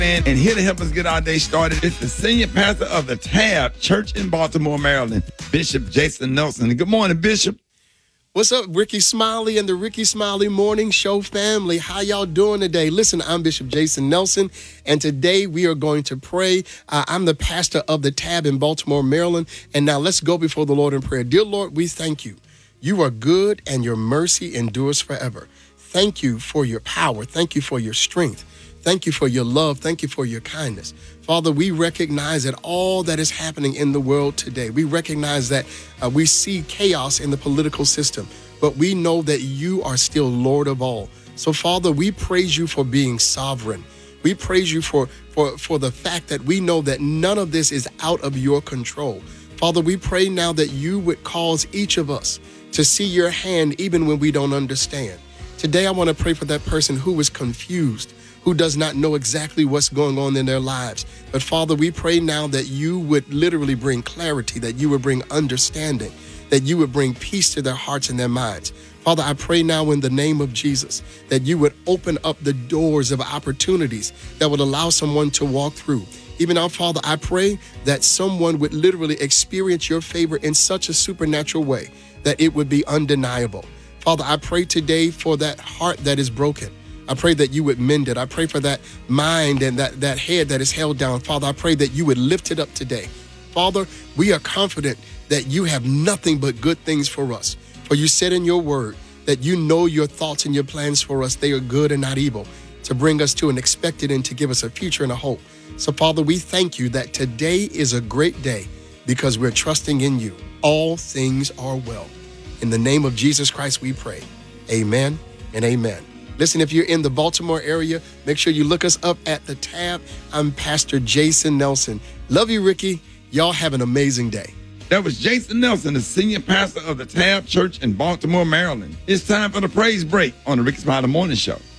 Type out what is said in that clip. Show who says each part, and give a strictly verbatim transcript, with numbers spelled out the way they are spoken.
Speaker 1: man, and here to help us get our day started is the senior pastor of the Tab Church in Baltimore, Maryland, Bishop Jason Nelson. Good morning, Bishop.
Speaker 2: What's up, Ricky Smiley and the Ricky Smiley Morning Show family? How y'all doing today? Listen, I'm Bishop Jason Nelson, and today we are going to pray. Uh, I'm the pastor of the Tab in Baltimore, Maryland, and now let's go before the Lord in prayer. Dear Lord, we thank you. You are good, and your mercy endures forever. Thank you for your power. Thank you for your strength. Thank you for your love. Thank you for your kindness. Father, we recognize that all that is happening in the world today, we recognize that uh, we see chaos in the political system, but we know that you are still Lord of all. So, Father, we praise you for being sovereign. We praise you for, for, for the fact that we know that none of this is out of your control. Father, we pray now that you would cause each of us to see your hand even when we don't understand. Today, I want to pray for that person who is confused, who does not know exactly what's going on in their lives. But Father, we pray now that you would literally bring clarity, that you would bring understanding, that you would bring peace to their hearts and their minds. Father, I pray now in the name of Jesus that you would open up the doors of opportunities that would allow someone to walk through. Even now, Father, I pray that someone would literally experience your favor in such a supernatural way that it would be undeniable. Father, I pray today for that heart that is broken. I pray that you would mend it. I pray for that mind and that, that head that is held down. Father, I pray that you would lift it up today. Father, we are confident that you have nothing but good things for us. For you said in your word that you know your thoughts and your plans for us. They are good and not evil, to bring us to an expected end, to give us a future and a hope. So, Father, we thank you that today is a great day because we're trusting in you. All things are well. In the name of Jesus Christ, we pray. Amen and amen. Listen, if you're in the Baltimore area, make sure you look us up at the Tab. I'm Pastor Jason Nelson. Love you, Ricky. Y'all have an amazing day.
Speaker 1: That was Jason Nelson, the senior pastor of the Tab Church in Baltimore, Maryland. It's time for the praise break on the Ricky Smiley Morning Show.